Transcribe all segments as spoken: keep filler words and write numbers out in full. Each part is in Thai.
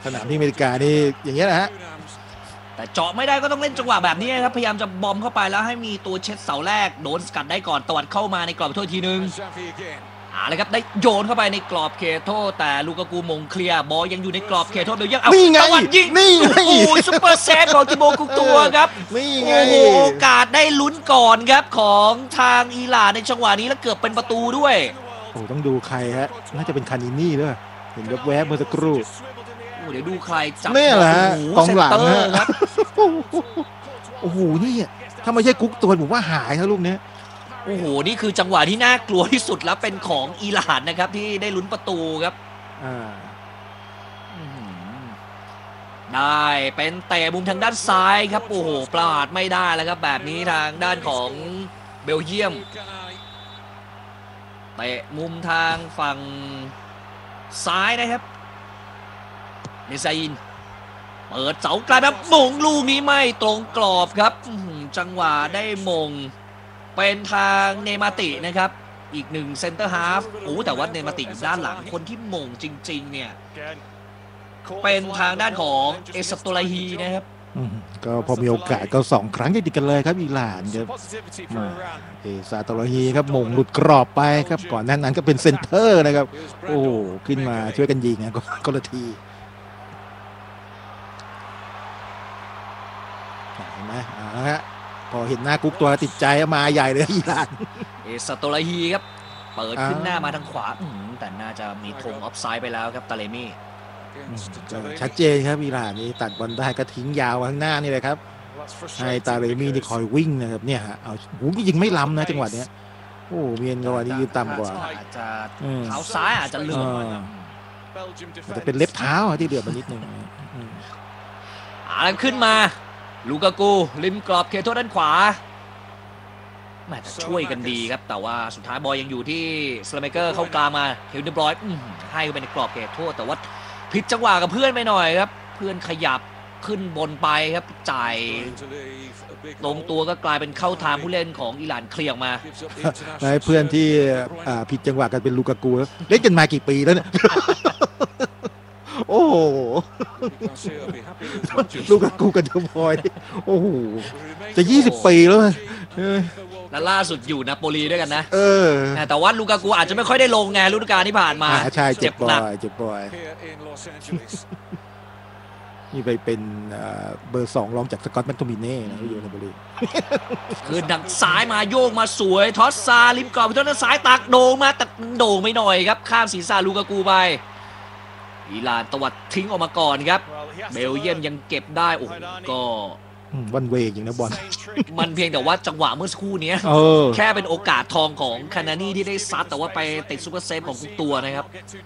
สนามที่อเมริกานี่อย่างเงี้ยนะฮะแต่เจาะไม่ได้ก็ต้องเล่นจังหวะแบบนี้ครับพยายามจะบอมเข้าไปแล้วให้มีตัวเช็ดเสาแรกโดนสกัดได้ก่อนตวัดเข้ามาในกรอบโทษทีนึงอ่าเลยครับได้โยนเข้าไปในกรอบเขตโทษแต่ลูกากูมงเคลียร์บอลยังอยู่ในกรอบเขตโทษเดี๋ยวยังเอาตวัดยิงนี่ไงโอ้โหซุปเปอร์เซฟของทิโบกุกตัวครับนี่ไงโอ้โหโอกาสได้ลุ้นก่อนครับของทางอิหร่านในจังหวะนี้แล้วเกือบเป็นประตูด้วยโอ้ต้องดูใครฮะน่าจะเป็นคานินี่ด้วยเห็นแวบๆเมื่อสักครู่เดี๋ยวดูใครจับนี่แหละกองหลังครับโอ้โหนี่ถ้าไม่ใช่กุ๊กตัวผมว่าหายครับลูกนี้โอ้โหนี่คือจังหวะที่น่ากลัวที่สุดแล้วเป็นของอิหร่านนะครับที่ได้ลุ้นประตูครับได้เป็นเตะมุมทางด้านซ้ายครับโอ้โหประมาทไม่ได้แล้วครับแบบนี้ทางด้านของเบลเยียมเตะมุมทางฝั่งซ้ายนะครับเนซาอินเปิดเสากลางแบบมงลูกนี้ไม่ตรงกรอบครับจังหวะได้มงเป็นทางเนมาตินะครับอีกหนึ่งเซนเตอร์ฮาล์ฟโอ้แต่ว่าเนมาติอยู่ด้านหลังคนที่มงจริงๆเนี่ยเป็นทางด้านของเอสโตลาฮีนะครับก็พอมีโอกาสก็สองครั้งติดกันเลยครับอิหร่านครับเอซาโตลาฮีครับมงหลุดกรอบไปครับก่อนหน้านั้นก็เป็นเซนเตอร์นะครับโอ้ขึ้นมาช่วยกันยิงนะก็ละทีเห็นไหมอ่าฮะพอเห็นหน้ากุ๊กตัวติดใจมาใหญ่เลยอิหร่านเอซาโตลาฮีครับเปิดขึ้นหน้ามาทางขวาแต่น่าจะมีธงออฟไซด์ไปแล้วครับตาเลมี่ชัดเจนครับอิหร่านนี่ตัดบอลได้ก็ทิ้งยาวข้างหน้านี่เลยครับให้ตาเลมี่นี่คอยวิ่งนะครับเนี่ยฮะเอาหูยิงไม่ล้ำนะจังหวะนี้โอ้เมียนกว่านี่ยืนต่ำกว่าอาจจะเท้าซ้ายอาจจะเลื่อนแต่เป็นเล็บเท้าที่เดือดมานิดนึงอ่าขึ้นมาลูกากูริมกรอบเขตโทษด้านขวาแม่แต่ช่วยกันดีครับแต่ว่าสุดท้ายบอลยังอยู่ที่สไลเมเกอร์เข้ากลางมาเฮลเดบรอยให้ไปในกรอบเขตโทษแต่ว่าผิดจังหวะกับเพื่อนไปหน่อยครับเพื่อนขยับขึ้นบนไปครับจ่ายตรงตัวก็กลายเป็นเข้าทางผู้เล่นของอิหร่านเคลียร์มาให้เพื่อนที่ผิดจังหวะกันเป็นลูกากูเล่นกันมากี่ปีแล้วเนี่ยโอ้โหลูกากูกับเดอพอยโอ้โหจะยี่สิบปีแล้วและล่าสุดอยู่นาโปลีด้วยกันนะเออแต่ว่าลูกากูอาจจะไม่ค่อยได้ลงไงฤดูกาลที่ผ่านมาใช่เจ็บบ่อยเจ็บบ่อยนี่ไปเป็นเบอร์สองรองจากสกอตแมคโทมิเน่นะอยู่นาโปลีคือดักซ้ายมาโยกมาสวยทอสซาลิมกรอบทอสซ้ายตักโด่งมาแต่โด่งไม่หน่อยครับข้ามศีรษะลูกากูไปอิหร่านตวัดทิ้งออกมาก่อนครับเบลเยียมยังเก็บได้โอ้ก็วันเวกอย่างนะบอลมันเพียงแต่ว่าจังหวะเมื่อสักครู่นี้แค่เป็นโอกาสทองของคานานี่ที่ได้ซัดแต่ว่าไปติดซูเปอร์เซฟของทุกตัวนะครับ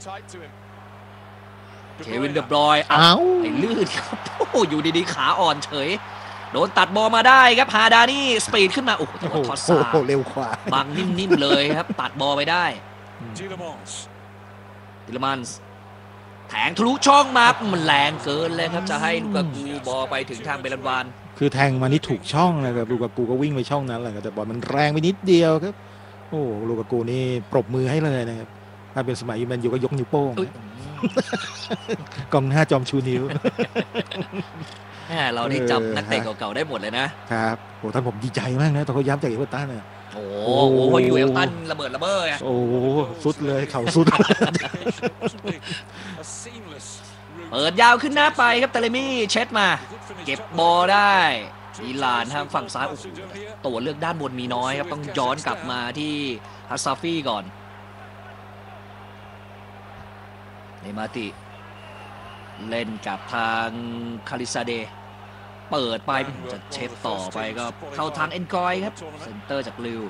เควินเดอบรอยอ้าวไอ้ลื่นครับโอ้อยู่ดีๆขาอ่อนเฉยโดนตัดบอลมาได้ครับฮาดานี่สปีดขึ้นมาโอ้โหทอสซาเร็วกว่าบังนิ่มๆเลยครับตัดบอลไปได้ดิลมันส์แทงทะลุช่องมามันแรงเกินเลยครับจะให้ลูกากูบอลไปถึงทางเบลันวานคือแทงมานี่ถูกช่องนะครับลูกากูก็วิ่งไปช่องนั้นแหละแต่บอลมันแรงไปนิดเดียวครับโอ้ลูกากูนี่ปรบมือให้เลยนะครับถ้าเป็นสมัยยูแมนยูก็ยกนิ้วโป้งกองหน้าจอมชูนิ้วเราได้จำนักเตะเก่าๆได้หมดเลยนะครับโอ้ท่านผมดีใจมากนะตอนเขาย้ำจากเอเวอร์ตันเนี่ยโอ้โหพออยู่เอเวอร์ตันระเบิดระเบ้อโอ้สุดเลยเข่าสุดเปิดยาวขึ้นหน้าไปครับเตเลมี่เช็ดมาเก็บบอลได้อิหร่านทางฝั่งซ้ายโอ้โหตัวเลือกด้านบนมีน้อยครับต้องย้อนกลับมาที่ฮัสซาฟีก่อนเนมาติเล่นกับทางคาริซาเดเปิดไปจะเช็ดต่อไปก็เข้าทางเอ็นกอยครับเซนเตอร์จากลิว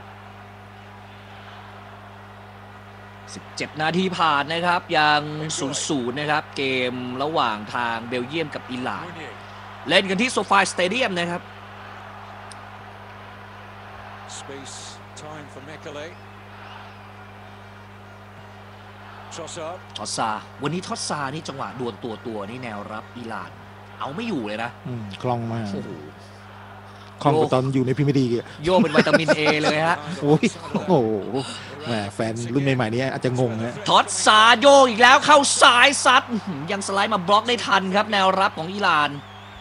สิบเจ็ดนาทีผ่านนะครับยัง ศูนย์ศูนย์ นะครับเกมระหว่างทางเบลเยียมกับอิหร่านเล่นกันที่โซฟาสเตเดียมนะครับทอสซาวันนี้ทอสซานี่จังหวะดวลตัวตัวนี่แนวรับอิหร่านเอาไม่อยู่เลยนะคล่องมากคล่องกว่าตอนอยู่ในพรีเมียร์ลีกอะโยกเป็นวิตามินเอเลยฮะโอ้ยโอ้โหแหมแฟนรุ่นใหม่ๆนี้อาจจะงงนะทอดซาโยกอีกแล้วเข้าซ้ายซัดอื้อหือยังสไลด์มาบล็อกได้ทันครับแนวรับของอิหร่าน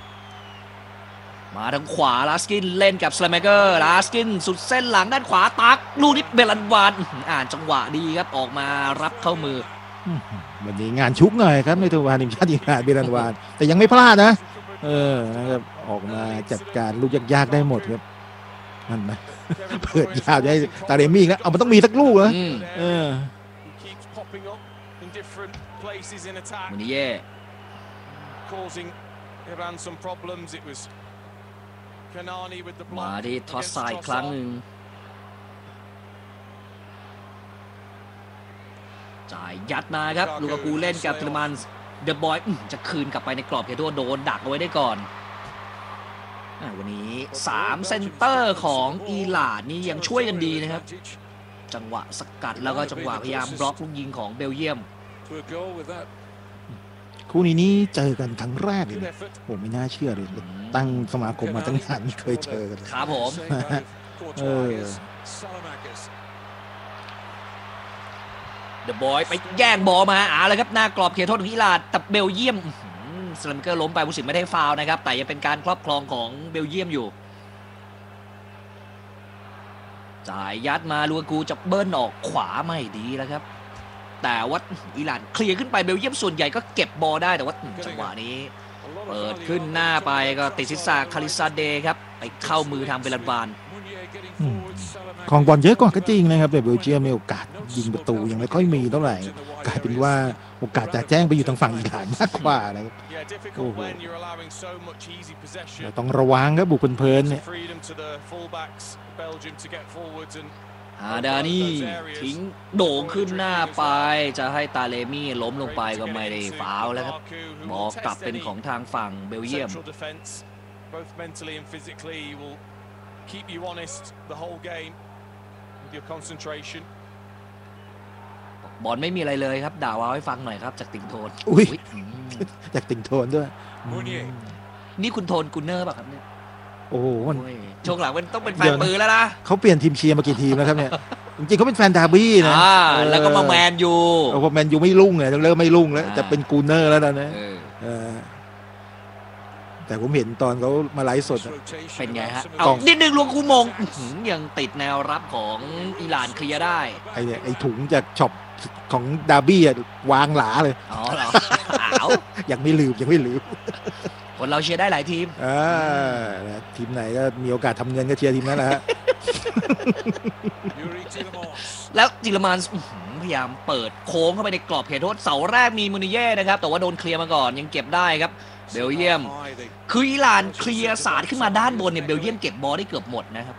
มาทางขวาลาสกินเล่นกับสแลมเกอร์ลาสกินสุดเส้นหลังด้านขวาตักลูกนี้เบลันวานอื้อหืออ่านจังหวะดีครับออกมารับเข้ามือวันนี้งานชุกหน่อยครับในตัววานทีมชาติอิหร่านเบรันวานแต่ยังไม่พลาดนะ เออนะครับออกมาจัดการลูกยากๆได้หมดครับนั่นนะ เปิดยาวได้ตาเรมี่แล้วเอามันต้องมีสักลูกนะอืมเออมูนิเย่ มาที่ทอสซาอีกครั้งหนึ่งจ่ายยัดมาครับลูกากูเล่นกับเทเลมันเดอะบอยจะคืนกลับไปในกรอบเขตโทษโดนดักเอาไว้ได้ก่อนอ่าวันนี้สามเซนเตอร์ของอิหร่านนี่ยังช่วยกันดีนะครับ จังหวะสกัดแล้วก็จังหวะพยายามบล็อกลูกยิงของเบลเยียมคู่นี้นี่เจอกันครั้งแรกเลยนะผมไม่น่าเชื่อเลย ตั้งสมาคมมาตั้งนานไม่เคยเจอกันเลยครับผมเออเดอะบอยไปแย่งบอลมาอ่าเลยครับหน้ากรอบเขตโทษของอิหร่านแต่เบลเยียมสแลมเกอร์ล้มไปผู้สินไม่ได้ฟาวล์นะครับแต่ยังเป็นการครอบครองของเบลเยียมอยู่จ่ายยัดมาลูกากูจะเบิ้ลออกขวาไม่ดีแล้วครับแต่ว่าอิหร่านเคลียร์ขึ้นไปเบลเยียมส่วนใหญ่ก็เก็บบอลได้แต่ว่าจังหวะนี้เปิดขึ้นหน้าไปก็ติดศีรษะคาริซาเดครับไปเข้ามือทางเบลันวานอืมของบอลเยอะกว่าก็จริงนะครับแต่เบลเยียมมีโอกาสยิงประตูยังไม่ค่อยมีเท่าไหร่กลายเป็นว่าโอกาสจะแจ้งไปอยู่ทางฝั่งอิหร่านมากกว่านะครับโอ้โหเราต้องระวังครับบุกเพลินๆเนี่ยฮาดานี่ทิ้งโด่งขึ้นหน้าไปจะให้ตาเลมี่ล้มลงไปก็ไม่ได้ฟาวล์แล้วครับบอลกลับเป็นของทางฝั่งเบลเยียม keep you honest the whole game with your concentration บอลไม่มีอะไรเลยครับด่าวาวให้ฟังหน่อยครับจากติงโทนอุ้ยอืมจากติงโทนด้วยอืมนี่คุณโทนกุนเนอร์ป่ะครับเนี่ยโอ้โหมันโอ้ยช่วงหลังมันต้องเป็นแฟเดี๋นยวนะปืนแล้วนะเขาเปลี่ยนทีมเชียร์มากี่ทีมแล้วครับเนี่ย จริงๆเขาเป็นแฟนดาร์บี้นะอ่าเออแล้วก็มาแมนยูเออพอแมนยูไม่รุ่งเลยเริ่มไม่รุ่งแล้วอ่าจะเป็นกูเนอร์แล้วตอนนี้เออเออแต่ผมเห็นตอนเขามาไลฟ์สดอะเป็นไงฮะกเอาองนิดนึงลวงคูมงอื้อหือยังติดแนวรับของอิหร่านเคลียร์ได้ไอเนี่ยไอถุงจากช็อปของดาร์บี้อะวางหลาเลยอ๋อเหรออ้าวยังไม่ลืมยังไม่ลืมคนเราเชียร์ได้หลายทีมอ่านะทีมไหนก็มีโอกาสทำเงินก็เชียร์ทีมนั้นแหละฮะแล้วจิรมานส์อื้อหือพยายามเปิดโค้งเข้าไปในกรอบเขตโทษเสาแรกมีมูนิเย่นะครับแต่ว่าโดนเคลียร์มาก่อนยังเก็บได้ครับเบลเยียม คืออิหร่านเคลียร์สาดขึ้นมาด้านบนเนี่ยเบลเยียมเก็บบอลได้เกือบหมดนะครับ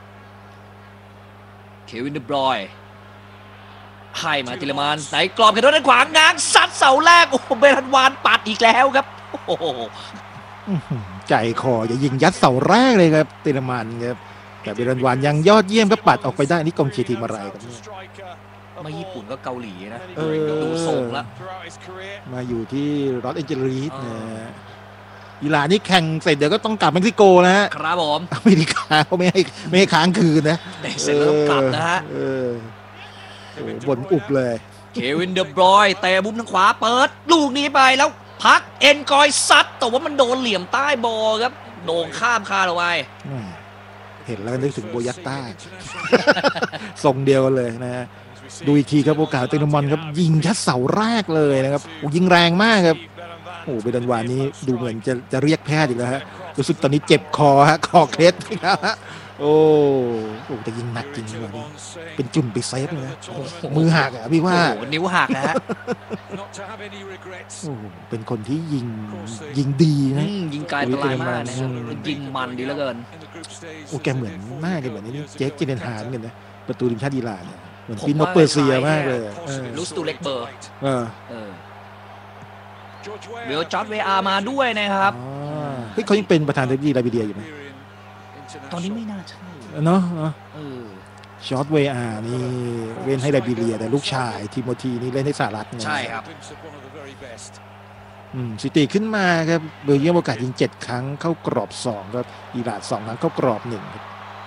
เควินเดบรอยน์ให้มาติเลมานส์ในกรอบเขตโทษด้านขวางง้างซัดเสาแรกโอ้โหเบรันวานปัดอีกแล้วครับโอ้โหอื้อหือใจคอจะยิงยัดเสาแรกเลยครับติรมันครับแต่เบรันวานยังยอดเยี่ยมก็ปัดออกไปได้นี่กองเชียร์ทีมอะไรครับเนี่ยไม่ญี่ปุ่นก็เกาหลีนะเออดูทรงแล้วมาอยู่ที่ลอสแอนเจลิสนะฮะอิหร่านนี่แข่งเสร็จเดี๋ยวก็ต้องกลับเม็กซิโกนะฮะครับผมอเมริกาเขาไม่ให้ไม่ให้ค้างคืนนะได้เสร็จแล้วต้องกลับนะฮะเออโอ้โหบ่นอุบเลยเควินเดบรอยน์เตะบุ้มทางขวาเปิด ลูกนี้ไปแล้วพักเอ็นกอยซัดแต่ว่ามันโดนเหลี่ยมใต้บอลครับโด่งข้ามคาเอาไว้แม่เห็นแล้วนึกถึงโบยัตต้า ทรงเดียวกันเลยนะฮะดูอีกทีครับโอกาสเตนมอนครับยิงยัดเสาแรกเลยนะครับโอ้ยิงแรงมากครับโอ้เบดันวานนี้ดูเหมือนจะจะเรียกแพทย์อีกแล้วฮะรู้สึกตอนนี้เจ็บคอฮะคอเคล็ดนะครับฮะโอ้โหแต่ยิงหนักจริงๆว่ะนี่เป็นจุ่มไปเซฟเลยนะมือหักอ่ะพี่ว่าโอ้โหนิ้วหักนะฮะโอ้โหเป็นคนที่ยิงยิงดีนะอืมยิงไกลอันตรายมากนะครับยิงมันดีเหลือเกินโอ้แกเหมือนมากเลยเหมือนนี่เจ๊กเจเนนฮาร์นกันนะประตูทีมชาติอิหร่านเนี่ยเหมือนผมฟินโนว่าเปอร์เซียมากเลยเออลูสตูเล็กเบอร์เออเออเวลจอร์ดเวอาร์มาด้วยนะครับอ๋อเฮ้ยเขายังเป็นประธานาธิบดีไลบีเรียอยู่ไหมตอนนี้ไม่น่าใช่เนาะเนาะเออชอตเวอาร์นี่เล่นให้ไลบีเรียแต่ลูกชายทิโมธีนี่เล่นให้สหรัฐไงใช่ครับอืมสถิติขึ้นมาครับเบลเยียมโอกาสยิงเจ็ดครั้งเข้ากรอบสองครับอิหร่านสองครั้งเข้ากรอบหนึ่งครับ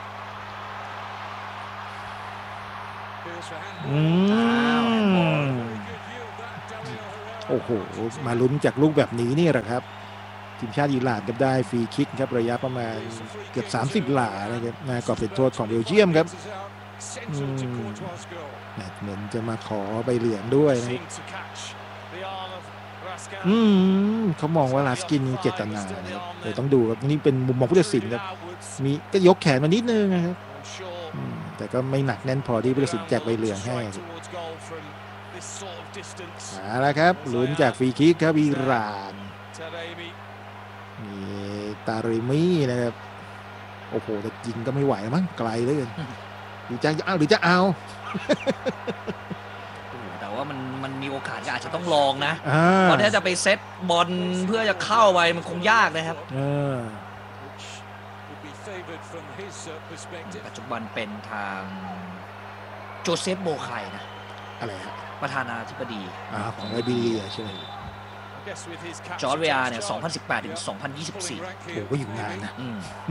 อืมโอ้โหมาลุ้นจากลูกแบบนี้นี่แหละครับทีมชาติอิหร่านก็ได้ฟรีคิกครับระยะประมาณเกือบสามสิบหลานะครับหน้ากรอบเป็นโทษของเบลเยียมครับอืมเหมือนจะมาขอใบเหลืองด้วยนะอืมเขามองว่าลาสกินมีเจตนานะครับเดี๋ยวต้องดูครับนี่เป็นมุมมองผู้ตัดสินครับมีก็ยกแขนมานิดนึงนะครับแต่ก็ไม่หนักแน่นพอที่ผู้ตัดสินแจกใบเหลืองให้มาแล้วครับลุ้นจากฟรีคิกครับอิหร่านมีตาริมีนะครับโอ้โหแต่ยิงก็ไม่ไหวมั้งไกลเลยหรือจะเอาหรือจะเอาแต่ว่ามันมันมีโอกาสก็อาจจะต้องลองนะเพราะถ้าจะไปเซตบอลเพื่อจะเข้าไปมันคงยากนะครับปัจจุบันเป็นทางโจเซฟโบไคนะอะไรฮะประธานาธิบดีของไลบีเรียใช่ไหมจอร์เจียเนี่ยสองพันสิบแปดถึงสองพันยี่สิบสี่โอ้ก็อยู่นานนะ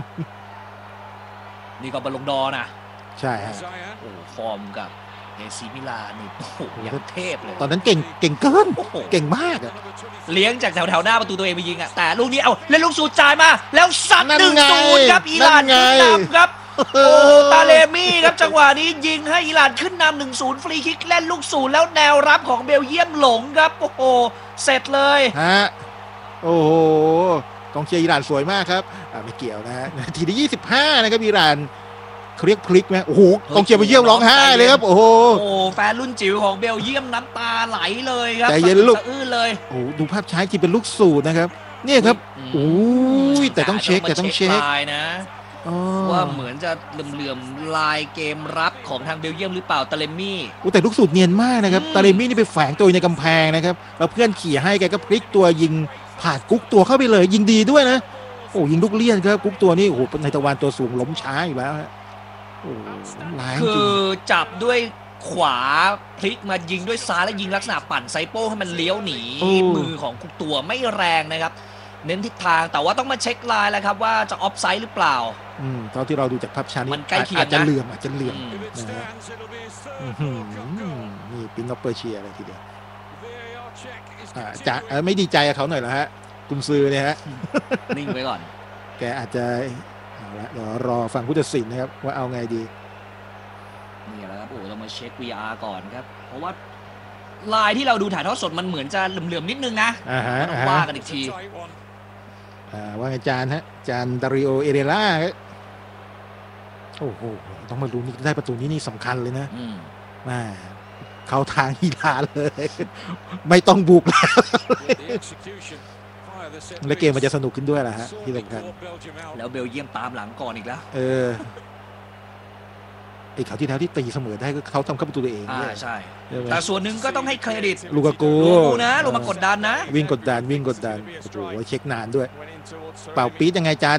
นี่ก็บอลลงดอนะใช่ฮะโอ้ฟอร์มกับเอซีมิลานนี่โอ้โหอย่างเทพเลยตอนนั้นเก่งเก่งเกินเก่งมากอะเลี้ยงจากแถวแถวหน้าประตูตัวเองไปยิงอะแต่ลูกนี้เอาเล่นลูกสูดจ่ายมาแล้วซัดหนึ่งศูนย์ครับอิหร่านขึ้นนำครับโอ้ตาเลมี่ครับจังหวะนี้ยิงให้อิหร่านขึ้นนำหนึ่งศูนย์ฟรีคิกเล่นลูกศูนย์แล้วแนวรับของเบลเยียมหลงครับโอ้โหเสร็จเลยฮะโอ้โหกองเชียร์อิหร่านสวยมากครับไม่เกี่ยวนะฮะทีที่ยี่สิบห้านะครับอิหร่านเขาเรียกพลิกไหมโอ้โหกองเชียร์เบลเยียมร้องไห้เลยครับโอ้โหโอ้แฟนรุ่นจิ๋วของเบลเยียมน้ำตาไหลเลยครับใจเย็นลูกอื้อเลยโอ้ดูภาพช้าที่เป็นลูกสูตรนะครับเนี่ยครับโอ้ยแต่ต้องเช็คแต่ต้องเช็คนะว่าเหมือนจะเหลื่อมๆลายเกมรับของทางเบลเยียมหรือเปล่าตาเลมี่โอ้แต่ลูกสูตรเนียนมากนะครับตาเลมี่นี่ไปแฝงตัวในกำแพงนะครับแล้วเพื่อนขี่ให้แกก็พลิกตัวยิงผ่านกุ๊กตัวเข้าไปเลยยิงดีด้วยนะโอ้ยิงลูกเลี้ยนครับกุ๊กตัวนี่โอ้โหในตะวันตัวสูงล้มช้าอยู่แล้วฮะคือจับด้วยขวาพลิกมายิงด้วยซ้ายแล้วยิงลักษณะปั่นไซโป้ให้มันเลี้ยวหนีมือของกุ๊กตัวไม่แรงนะครับเน้นทิศทางแต่ว่าต้องมาเช็คลายแล้วครับว่าจะออฟไซด์หรือเปล่าอืมเท่าที่เราดูจากภาพช้านี้มันใกล้เคียงนะอาจจะเหลื่อมอาจจะเหลื่อมนะฮะนี่ปินออฟเปอร์เชียอะไรทีเดียวอ่าจะไม่ดีใจกับเขาหน่อยเหรอฮะกุนซือเนี่ยฮะนิ่งไว้ก่อนแกอาจจะเอาละเดี๋ยวรอฟังผู้ตัดสินนะครับว่าเอาไงดีนี่แหละครับโอ้เรามาเช็ค วี อาร์ ก่อนครับเพราะว่าลายที่เราดูถ่ายทอดสดมันเหมือนจะเหลื่อมๆนิดนึงนะต้องว่ากันอีกทีว่าไงจานฮะจานดาริโอเอเรล่าโอ้โหต้องมาดูนี่ได้ประตูนี้นี่สำคัญเลยนะมาเข้าทางฮีลาเลยไม่ต้องบุกแล้วและเกมมันจะสนุกขึ้นด้วยแหละฮะที่สำคัญแล้วเบลเยียมตามหลังก่อนอีกแล้วเออไอ้เขาที่แล้วที่ตีเสมอได้ก็เขาทำเข้าประตูตัวเองอ่าใช่แต่ส่วนหนึ่งก็ต้องให้เครดิตลูกากูนะลงมากดดันนะวิ่งกดดันวิ่งกดดันโอ้โหเช็คนานด้วยเป่าปี๊ดยังไงจาน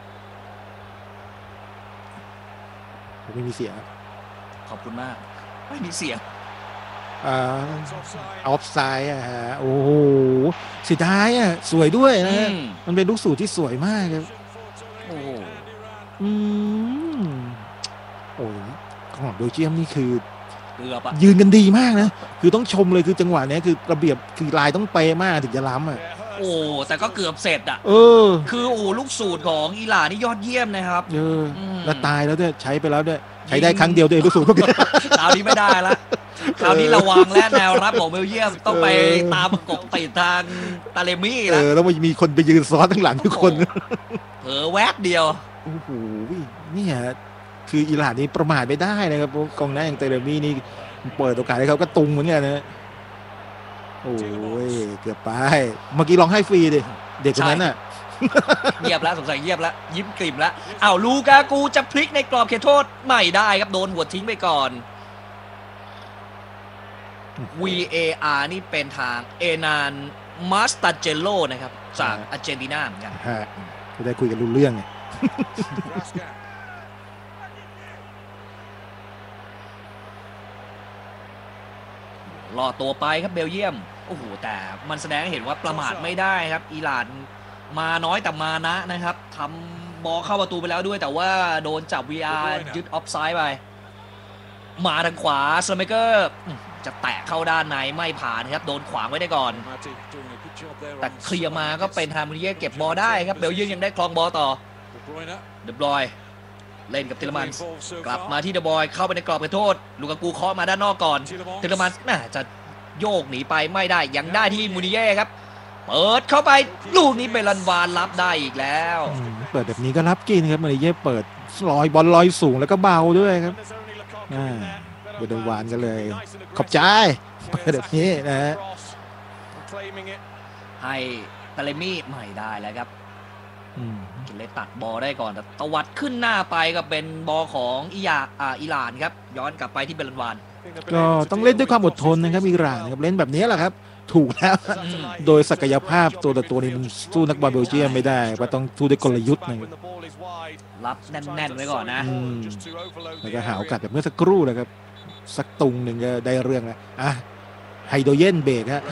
ไม่มีเสียงขอบคุณมากไม่มีเสียงอ่าออฟไซด์อ่ะฮะโอ้โหสุดท้ายอ่ะสวยด้วยนะมันเป็นลูกสูตรที่สวยมากครับโอ้อืมโอ้ยของเบลเยียมนี่คืออยืนกันดีมากนะคือต้องชมเลยคือจังหวะนี้คือระเบียบคือลายต้องเป๊ะมากถึงจะล้ำอ่ะโอ้แต่ก็เกือบเสร็จอ่ะเออคือโอ้ลูกสูตรของอิหร่านนี่ยอดเยี่ยมนะครับเออแล้วตายแล้วด้วยใช้ไปแล้วด้วยใช้ได้ครั้งเดียวด้วยลูกสูตรก็คราวนี้ไม่ได้ละคราวนี้ระวังและแนวรับของเบลเยียมต้องไปตามประกบติดทางตาเลมี่แล้วเออแล้วมันมีคนไปยืนซ้อนทั้งหลังทุกคนเผลอแวบเดียวโอ้โหนี่ฮะคืออิหร่านนี่ประมาทไม่ได้นะครับกองหน้าอย่างเตเลมี่นี่เปิดโอกาสให้เขาก็ตุงเหมือนกันนะโอ้ยเกือบไปเมื่อกี้ร้องให้ฟรีดิเด็กคนนั้นน่ะเงียบแล้วสงสัยเงียบแล้วยิ้มกลิ่มแล้วอ้าวลูกากูจะพลิกในกรอบเขตโทษไม่ได้ครับโดนหัวทิ้งไปก่อน วี เอ อาร์ นี่เป็นทางเอนานมาสตาเจโลนะครับจากอาร์เจนตินาเหมือนกันฮะจะได้คุยกันรู้เรื่องไงรอตัวไปครับเบลเยียมโอ้โหแต่มันแสดงให้เห็นว่าประมาทไม่ได้ครับอิหร่านมาน้อยแต่มานะนะครับทำบอลเข้าประตูไปแล้วด้วยแต่ว่าโดนจับ วี อาร์ ยึดออฟไซด์ไปมาทางขวาสไมเกอร์จะแตะเข้าด้านในไม่ผ่านครับโดนขวางไว้ได้ก่อนแต่เคลียร์มาก็เป็นทางมูนิเย่เก็บบอลได้ครับเบลเยียมยังได้ครองบอลต่อเดบรอยเล่นกับเทเลมันกลับมาที่เดบอยเข้าไปในกรอบเขตโทษลูกากูเคาะมาด้านนอกก่อนเทเลมันน่าจะโยกหนีไปไม่ได้ยังได้ที่มูนิเย่ครับเปิดเข้าไปลูกนี้เบลันวานรับได้อีกแล้วอืมเปิดแบบนี้ก็รับกินครับมาเลเย่เปิดลอยบอลลอยสูงแล้วก็เบาด้วยครับอ่าเบลวานก็เลยขอบใจเปิดแบบนี้นะฮะให้ตาเลมี่ไม่ได้แล้วครับอืมกินเลยตัดบอลได้ก่อนแต่ตวัดขึ้นหน้าไปก็เป็นบอลของอิยาอ่าอิหร่านครับย้อนกลับไปที่เบลันวานก็ต้องเล่นด้วยความอดทนนะครับอิหร่านนะครับเล่นแบบนี้แหละครับ ถูกแล้ว โดยศักยภาพตัวต่อตัวนี้มันสู้นักบอลเบลเยียมไม่ได้ก็ต้องสู้ด้วยกลยุทธ์นะครับรับแน่นๆไว้ก่อนนะอืมแล้วก็หาโอกาสแบบเมื่อสักครู่นะครับ สักตุงหนึ่งก็ได้เรื่องแล้วอ่ะไฮโดรเจนเบรกฮะ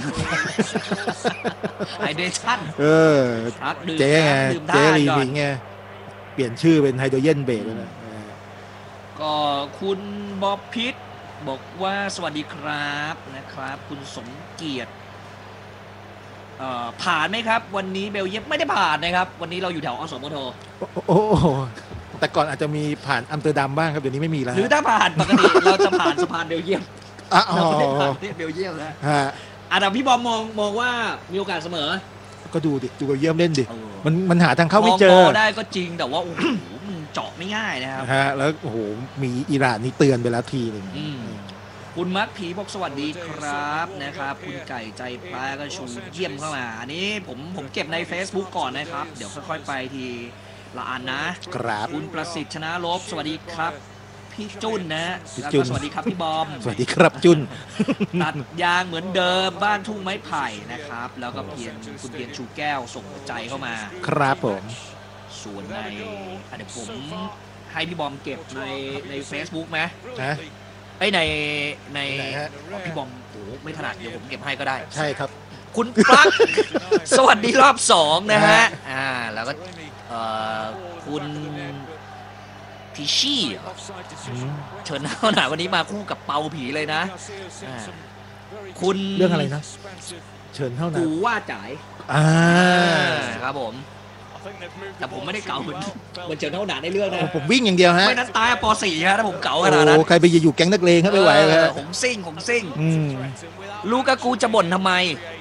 ไฮเดรชั่นเออพักดื่มเจ๊ไงน้ำดื่มเจ๊ท่ารีก่อวินงไงเปลี่ยนชื่อเป็นไฮโดรเจนเบรกแล้วนะเออก็คุณบอบพิษบอกว่าสวัสดีครับนะครับ คุณสมเกียรติเอ่อผ่านไหมครับ วันนี้เบลเยียมไม่ได้ผ่านนะครับ วันนี้เราอยู่แถวอสมทโอ้โหแต่ก่อนอาจจะมีผ่านอัมสเตอร์ดัมบ้างครับเดี๋ยวนี้ไม่มีแล้วหรือถ้าผ่านปกติเราจะผ่านสะพานเบลเยียมอ่ะอ๋อเราไม่ได้ผ่านประเทศเบลเยียมนะฮะอ่ะแต่พี่บอมมองมองว่ามีโอกาสเสมอก็ดูดิดูเบลเยียมเล่นดิเออมันมันหาทางเข้าไม่เจมอองบอลได้ก็จริงแต่ว่าโอ้โหมันเจาะไม่ง่ายนะครับฮะแล้วโอ้โหมีอิหร่านนี่เตือนไปแล้วทีหนึ่งอืม คุณมักผีบอกสวัสดีครับนะครับคุณไก่ใจปลาก็ชูเยี่ยมเข้ามาอันนี้ผมผมเก็บใน Facebook ก่อนนะครับ เดี๋ยวค่อยๆไปทีละอันนะครับ คุณประสิทธิ์ชนะลบสวัสดีครับพี่จุนนะแล้วก็สวัสดีครับพี่บอมสวัสดีครับจุนตัดยางเหมือนเดิมบ้านทุ่งไม้ไผ่นะครับ แล้วก็เพียนคุณเพียนชูแก้วส่งหัวใจเข้ามาครับผมส่วนในอ่ะเดี๋ยวผมให้พี่บอมเก็บในใน Facebook ไหมนะไอ้ยในในไหนฮะอ๋อพี่บอมโอ้ไม่ถนัดเดี๋ยวผมเก็บให้ก็ได้ใช่ครับคุณปลั๊ก สวัสดีรอบสองนะฮะอ่าแล้วก็เอ่อคุณพิชี่เหรออืมเชิญหน้าหนาวันนี้มาคู่กับเปาผีเลยนะอ่าคุณเรื่องอะไรนะ เชิญเท่านั้กูนว่าจ่ายอ่าครับผม แต่ผมไม่ได้เก่าเหมือนเหมือนเชิญเท่าหนาในเรื่องนะโอ้ผมวิ่งอย่างเดียวฮะไม่นั้นตายป .สี่ ฮะถ้าผมเก่าขนาดนั้นโอ้ใครไปอยู่แก๊งนักเลงครับไม่ไหวเลยเอฮะอผมซิ่งผมซิ่งอืมลูกากูจะบ่นทำไม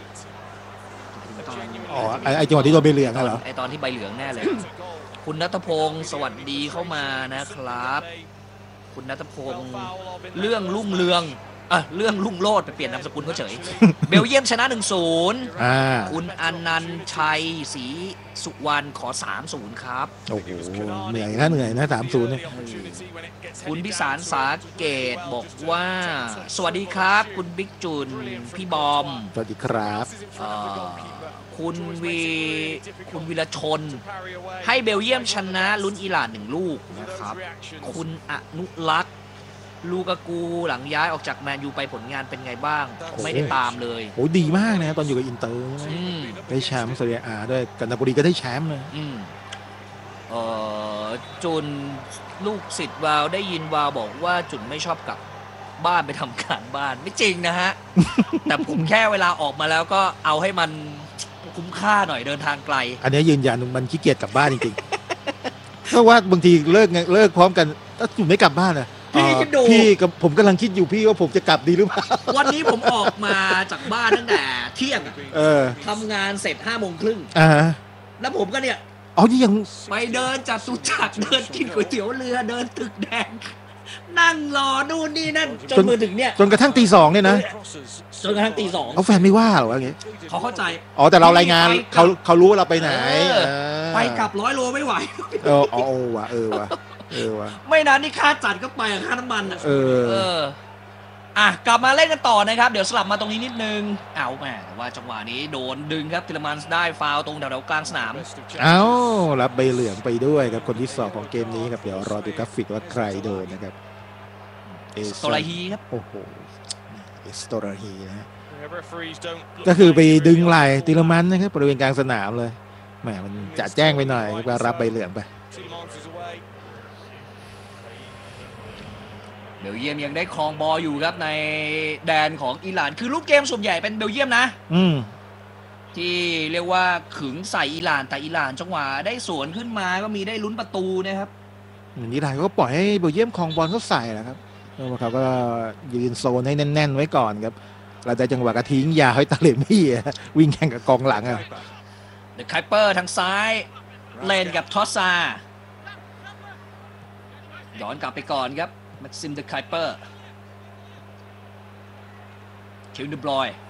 อ๋อไอ้ไอ้จังหวะที่โดนใบเหลืองอะเหรอไอตอนที่ใบเหลืองแน่เลย คุณณัฐพงศ์สวัสดีเข้ามานะครับ คุณณัฐพงศ์เรื่องรุ่งเรืองอ่ะเรื่องรุ่งโรจน์ไปเปลี่ยนนามสกุลเขาเฉย เบลเยียมชนะ หนึ่งศูนย์อ่าคุณอนันต์ชัยศรีสุวรรณขอ สามศูนย์ ครับโอ้โหเหนื่อยนะเหนื่อยนะสามศูนย์เนี่ยคุณพิสารสาเกตบอกว่า สวัสดีครับ คุณบิ๊กจุนพี่บอมสวัสดีครับเอ่อคุณวีคุณวิรชน ให้เบลเยียมชนะลุ้นอิหร่านหนึ่งลูกนะครับ คุณอนุรักษ์ลูกากูหลังย้ายออกจากแมนยูไปผลงานเป็นไงบ้าง ไม่ได้ตามเลยโอ้ดีมากนะตอนอยู่กับอินเตอร์ใช่ไหมอืมได้แชมป์ซีเรียอาด้วยกันนาโปลีก็ได้แชมป์เลยอืมเอ่อจุนลูกศิษย์วาวได้ยินวาวบอกว่าจุนไม่ชอบกลับบ้านไปทำการบ้านไม่จริงนะฮะ แต่ผมแค่เวลาออกมาแล้วก็เอาให้มันคุ้มค่าหน่อยเดินทางไกลอันนี้ยืนยันมันขี้เกียจกลับบ้านจริงๆ เพราะว่าบางทีเลิกไงเลิกพร้อมกันถ้าจุ่มไม่กลับบ้านอ่ะพี่เอ่อคิดดูพี่กับผมกำลังคิดอยู่พี่ว่าผมจะกลับดีหรือเปล่าวันนี้ผมออกมาจากบ้านตั้งแต่เที่ยงอะเออทำงานเสร็จห้าโมงครึ่งอ่าแล้วผมก็เนี่ยอ๋อนี่ยังไปเดินจัดสุจักรเดินกินก๋วยเตี๋ยวเรือเดินตึกแดง นั่งรอนู่นนี่นั่นจนมือถึงเนี่ยจนกระทั่งตีสองเนี่ยนะจนกระทั่งตีสองเอาแฟนไม่ว่าเหรอวะอย่างงี้เขาเข้าใจอ๋อแต่เรารายงานไปกลับเขาเขารู้ว่าเราไปไหนเออเออไปกลับร้อยโลไม่ไหวเอออ๋อเออว่ะเออว่ะเออว่ะไม่นานนี่ค่าจัดก็ไปกับค่าน้ำมันอะเออเอออ่ะกลับมาเล่นกันต่อนะครับ เดี๋ยวสลับมาตรงนี้นิดนึงเอาแหมแต่ว่าจังหวะนี้โดนดึงครับทิลมันได้ฟาวล์ตรงแถวๆกลางสนามเอ้ารับใบเหลืองไปด้วยครับคนที่สองของเกมนี้ครับเดี๋ยวรอดูกราฟิกว่าใครโดนนะครับเอโตไลฮีครับโอ้โหเอสโตราฮีนะฮะ The referees don't look ก็คือไป like they ดึง really ไหล่ are ติลมันนะครับบริเวณกลางสนามเลยแหมมันจะแจ้งไปหน่อยก็รับใบเหลืองไป Tielemans is away. เบลเยียมยังได้ครองบอลอยู่ครับในแดนของอิหร่านคือลูกเกมส่วนใหญ่เป็นเบลเยียมนะอืมที่เรียกว่าขึงใส่อิหร่านแต่อิหร่านจังหวะได้สวนขึ้นมาก็มีได้ลุ้นประตูนะครับอิหร่านเขาก็ปล่อยให้เบลเยียมครองบอลเขาใส่แหละครับแล้วเขาก็ยืนโซนให้แน่นๆไว้ก่อนครับเราได้จังหวะกระทิ้งยาวให้ตาเหลมี่อะวิ่งแข่งกับกองหลังอ่ะเดอะไคเปอร์ทางซ้ายเลนกับทอสซาย้อนกลับไปก่อนครับแม็กซิมเดอะไคเปอร์คิวเดบรอยน์